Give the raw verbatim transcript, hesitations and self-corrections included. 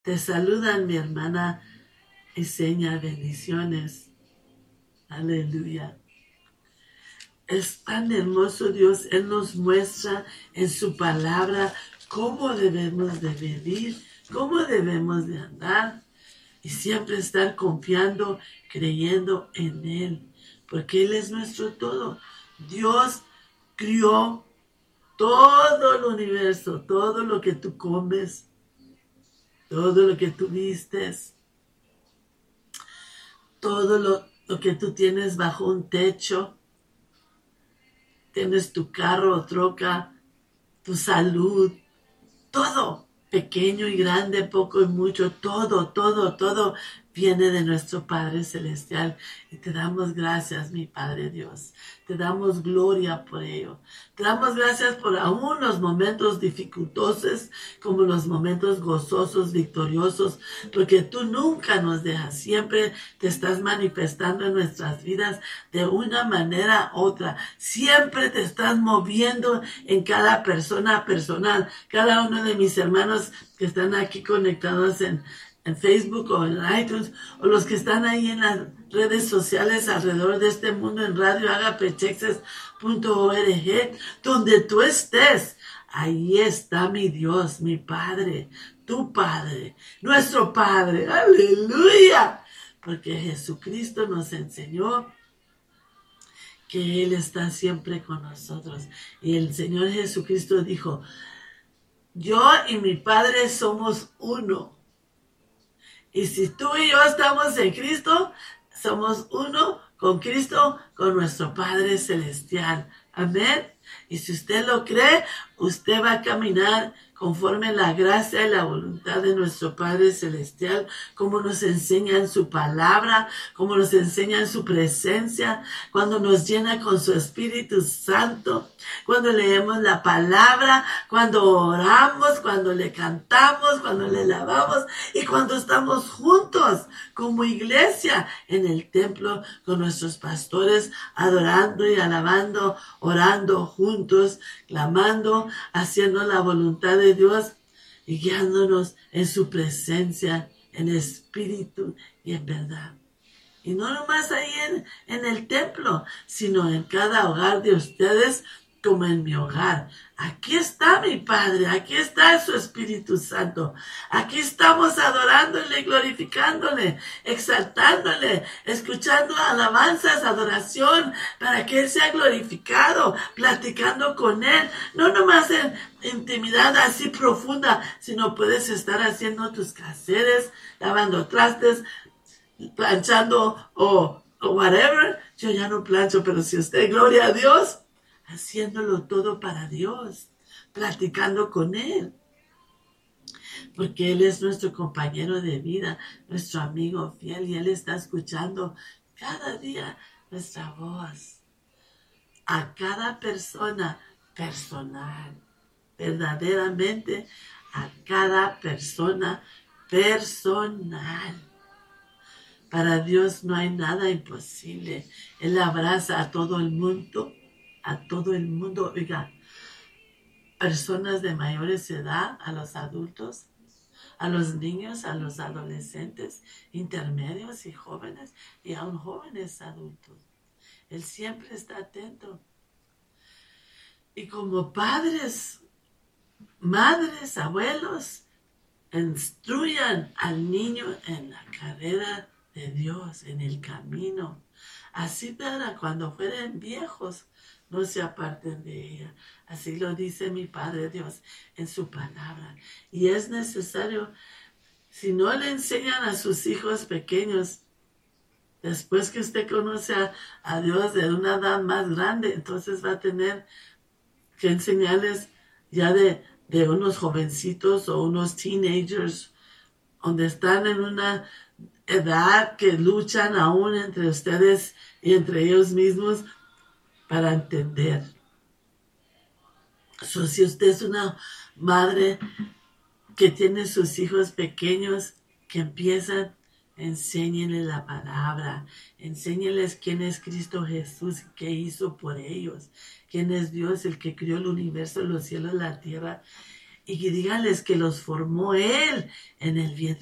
Te saludan mi hermana Iseña, bendiciones. Aleluya. Es tan hermoso Dios, Él nos muestra en su palabra cómo debemos de vivir, cómo debemos de andar y siempre estar confiando, creyendo en Él, porque Él es nuestro todo. Dios crió todo el universo, todo lo que tú comes, todo lo que tú vistes, todo lo, lo que tú tienes bajo un techo. Tienes tu carro o troca, tu salud, todo, pequeño y grande, poco y mucho, todo, todo, todo viene de nuestro Padre Celestial. Y te damos gracias, mi Padre Dios. Te damos gloria por ello. Te damos gracias por aún los momentos dificultosos, como los momentos gozosos, victoriosos, porque tú nunca nos dejas. Siempre te estás manifestando en nuestras vidas de una manera u otra. Siempre te estás moviendo en cada persona personal. Cada uno de mis hermanos que están aquí conectados en, en Facebook o en iTunes, o los que están ahí en las redes sociales alrededor de este mundo, en radio agape texas punto org, donde tú estés, ahí está mi Dios, mi Padre, tu Padre, nuestro Padre, aleluya, porque Jesucristo nos enseñó que Él está siempre con nosotros, y el Señor Jesucristo dijo: yo y mi Padre somos uno. Y si tú y yo estamos en Cristo, somos uno con Cristo, con nuestro Padre Celestial. Amén. Y si usted lo cree, usted va a caminar conforme a la gracia y la voluntad de nuestro Padre Celestial, como nos enseña en su palabra, como nos enseña en su presencia, cuando nos llena con su Espíritu Santo, cuando leemos la palabra, cuando oramos, cuando le cantamos, cuando le alabamos y cuando estamos juntos como iglesia en el templo con nuestros pastores, adorando y alabando, orando juntos, clamando, haciendo la voluntad de Dios y guiándonos en su presencia, en espíritu y en verdad. Y no nomás ahí en, en el templo, sino en cada hogar de ustedes, como en mi hogar. Aquí está mi Padre, aquí está su Espíritu Santo. Aquí estamos adorándole, glorificándole, exaltándole, escuchando alabanzas, adoración, para que Él sea glorificado, platicando con Él. No nomás en intimidad así profunda, sino puedes estar haciendo tus quehaceres, lavando trastes, planchando o, o whatever. Yo ya no plancho, pero si usted, gloria a Dios, haciéndolo todo para Dios, platicando con Él, porque Él es nuestro compañero de vida, nuestro amigo fiel, y Él está escuchando cada día nuestra voz, a cada persona personal, verdaderamente a cada persona personal. Para Dios no hay nada imposible. Él abraza a todo el mundo, a todo el mundo, oiga, personas de mayores edad, a los adultos, a los niños, a los adolescentes, intermedios y jóvenes, y aún jóvenes adultos. Él siempre está atento. Y como padres, madres, abuelos, instruyan al niño en la carrera de Dios, en el camino. Así para cuando fueren viejos, no se aparten de ella. Así lo dice mi Padre Dios en su palabra. Y es necesario, si no le enseñan a sus hijos pequeños, después que usted conoce a, a Dios de una edad más grande, entonces va a tener que enseñarles ya de, de unos jovencitos o unos teenagers, donde están en una edad que luchan aún entre ustedes y entre ellos mismos para entender. So, si usted es una madre que tiene sus hijos pequeños que empiezan, enséñenle la palabra, enséñenles quién es Cristo Jesús, qué hizo por ellos, quién es Dios, el que crió el universo, los cielos, la tierra, y díganles que los formó Él en el vientre